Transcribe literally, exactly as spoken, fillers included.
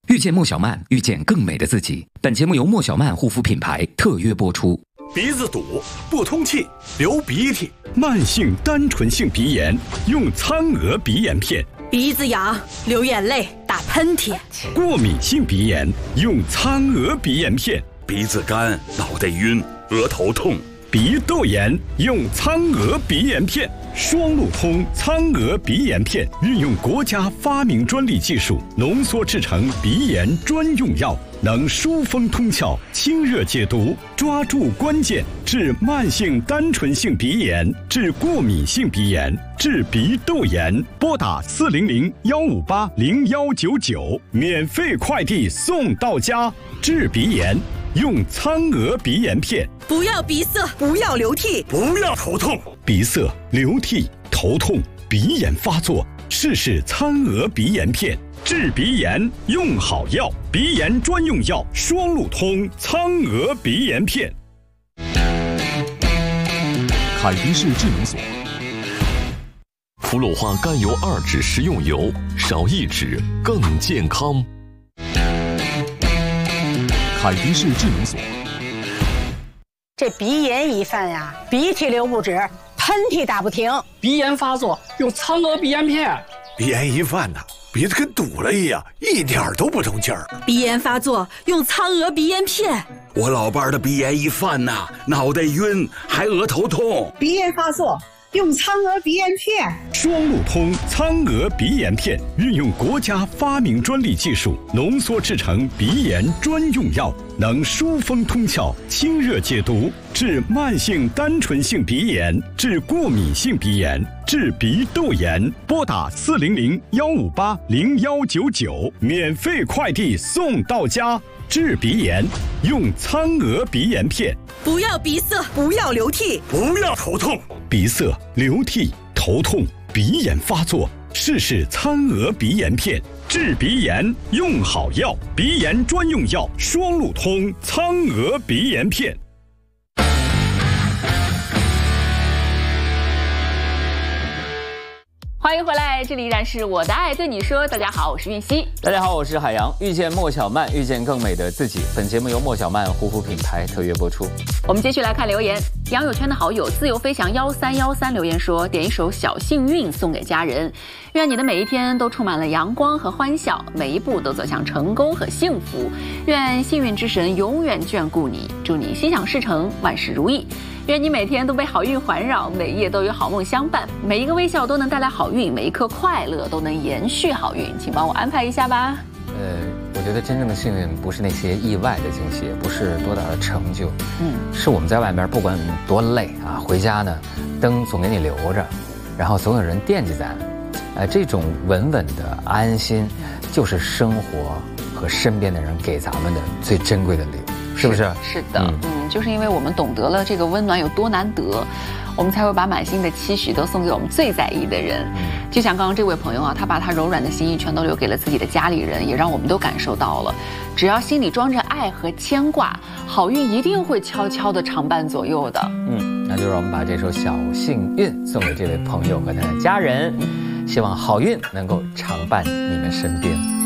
遇见莫小曼，遇见更美的自己。本节目由莫小曼护肤品牌特约播出。 鼻子堵、不通气、流鼻涕， 慢性单纯性鼻炎用苍娥鼻炎片； 鼻子痒、流眼泪、打喷嚏； 过敏性鼻炎用苍娥鼻炎片； 鼻子干、脑袋晕、额头痛； 鼻窦炎用苍娥鼻炎片。双路通苍娥鼻炎片运用国家发明专利技术浓缩制成鼻炎专用药，能疏风通窍、清热解毒，抓住关键，治慢性单纯性鼻炎，治过敏性鼻炎，治鼻窦炎。拨打四零零幺五八零幺九九，免费快递送到家。治鼻炎用苍娥鼻炎片。 不要鼻塞，不要流涕， 不要头痛。 鼻塞、流涕、头痛、鼻炎发作，试试苍娥鼻炎片。治鼻炎用好药，鼻炎专用药双路通苍娥鼻炎片。 凯迪士智能锁，氟鲁化甘油二酯食用油，少一酯更健康。凯迪士智能锁。 这鼻炎一犯呀，鼻涕流不止，喷嚏打不停。 鼻炎发作用苍娥鼻炎片。 鼻炎一犯呐，鼻子跟堵了一样，一点都不通气儿。 鼻炎发作用苍娥鼻炎片。 我老伴儿的鼻炎一犯呐，脑袋晕，还额头痛。 鼻炎发作用苍娥鼻炎片。 双路通苍娥鼻炎片运用国家发明专利技术浓缩制成鼻炎专用药，能疏风通窍、清热解毒，治慢性单纯性鼻炎，治过敏性鼻炎，治鼻窦炎。拨打四零零幺五八零幺九九，免费快递送到家。治鼻炎用苍娥鼻炎片。 不要鼻塞，不要流涕， 不要头痛。 鼻塞、流涕、头痛、鼻炎发作，试试苍娥鼻炎片。治鼻炎用好药，鼻炎专用药双路通苍娥鼻炎片。 欢迎回来，这里依然是我的爱对你说。大家好，我是韵熙。 大家好，我是海洋。遇见莫小曼，遇见更美的自己。本节目由莫小曼护肤品牌特约播出。 我们继续来看留言。杨友圈的好友自由飞翔幺三幺三留言说，点一首小幸运送给家人，愿你的每一天都充满了阳光和欢笑，每一步都走向成功和幸福。愿幸运之神永远眷顾你，祝你心想事成，万事如意。愿你每天都被好运环绕，每夜都有好梦相伴，每一个微笑都能带来好运，每一刻快乐都能延续好运，请帮我安排一下吧。 呃，我觉得真正的幸运不是那些意外的惊喜，也不是多大的成就，嗯，是我们在外面不管多累啊，回家呢，灯总给你留着，然后总有人惦记咱，呃，这种稳稳的安心，就是生活和身边的人给咱们的最珍贵的礼物，是不是？ 是的，嗯。嗯就是因为我们懂得了这个温暖有多难得，我们才会把满心的期许都送给我们最在意的人。就像刚刚这位朋友啊，他把他柔软的心意全都留给了自己的家里人，也让我们都感受到了，只要心里装着爱和牵挂，好运一定会悄悄地常伴左右的。 嗯，那就让我们把这首小幸运送给这位朋友和他的家人，希望好运能够常伴你们身边。